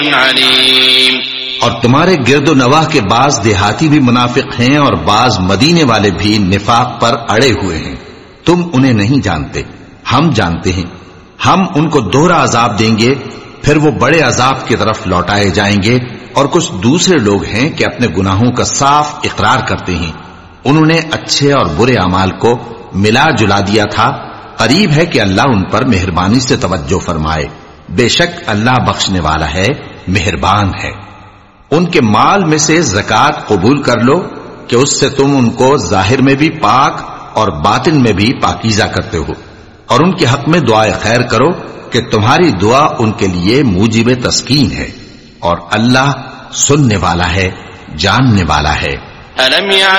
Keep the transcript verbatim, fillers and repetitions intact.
अलीम। और तुम्हारे गिरदो नवाह के बाज देहाती भी मुनाफिक हैं और बाज मदीने वाले भी निफाक पर अड़े हुए हैं। तुम उन्हें नहीं जानते, हम जानते हैं। हम उनको दोहरा अजाब देंगे, फिर वो बड़े अजाब की तरफ लौटाए जाएंगे। और कुछ दूसरे लोग हैं कि अपने गुनाहों का साफ इकरार करते हैं। उन्होंने अच्छे और बुरे अमाल को मिला जुला दिया था। करीब है कि अल्लाह उन पर मेहरबानी से तवज्जो फरमाए। बेशक अल्लाह बख्शने वाला है, मेहरबान है। उनके माल में से ज़कात कबूल कर लो कि उससे तुम उनको जाहिर में भी पाक और बातिन में भी पाकीज़ा करते हो। और उनके हक में दुआए खैर करो कि तुम्हारी दुआ उनके लिए मूजिब तस्कीन है। और अल्लाह सुनने वाला है, जानने वाला है। अलम